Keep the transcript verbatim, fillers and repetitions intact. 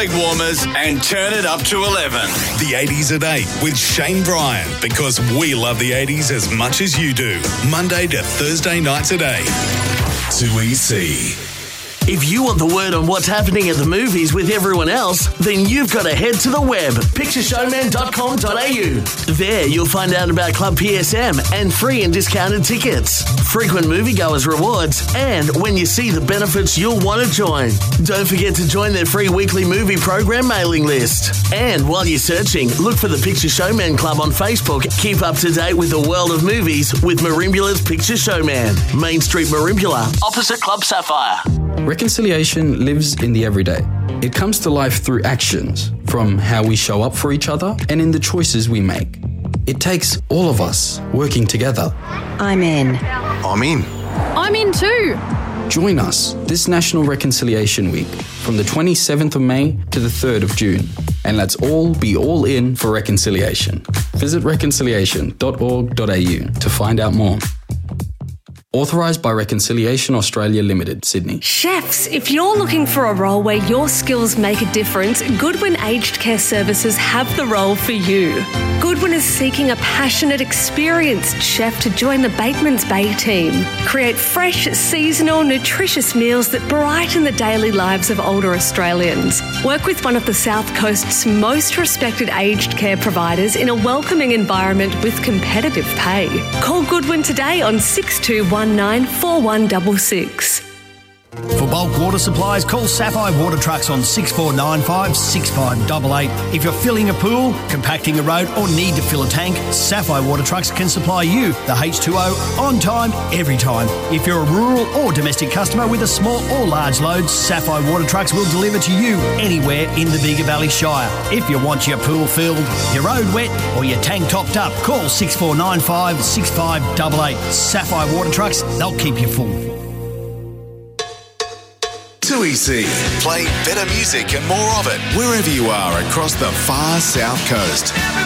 warmers and turn it up to eleven. The eighties at eight with Shane Bryan, because we love the eighties as much as you do. Monday to Thursday nights at eight. two E C. If you want the word on what's happening at the movies with everyone else, then you've got to head to the web, picture showman dot com dot a u. There you'll find out about Club P S M and free and discounted tickets, frequent moviegoers rewards, and when you see the benefits you'll want to join. Don't forget to join their free weekly movie program mailing list. And while you're searching, look for the Picture Showman Club on Facebook. Keep up to date with the world of movies with Marimbula's Picture Showman. Main Street Marimbula, opposite Club Sapphire. Reconciliation lives in the everyday. It comes to life through actions, from how we show up for each other and in the choices we make. It takes all of us working together. I'm in. I'm in. I'm in too. Join us this National Reconciliation Week from the twenty-seventh of May to the third of June. And let's all be all in for reconciliation. Visit reconciliation dot org dot a u to find out more. Authorised by Reconciliation Australia Limited, Sydney. Chefs, if you're looking for a role where your skills make a difference, Goodwin Aged Care Services have the role for you. Goodwin is seeking a passionate, experienced chef to join the Bateman's Bay team. Create fresh, seasonal, nutritious meals that brighten the daily lives of older Australians. Work with one of the South Coast's most respected aged care providers in a welcoming environment with competitive pay. Call Goodwin today on six two one nine four one six six. For bulk water supplies, call Sapphire Water Trucks on six four nine five, six five eight eight. If you're filling a pool, compacting a road or need to fill a tank, Sapphire Water Trucks can supply you the H two O on time, every time. If you're a rural or domestic customer with a small or large load, Sapphire Water Trucks will deliver to you anywhere in the Bega Valley Shire. If you want your pool filled, your road wet or your tank topped up, call six four nine five, six five eight eight. Sapphire Water Trucks, they'll keep you full. two E C. Play better music and more of it wherever you are across the far south coast.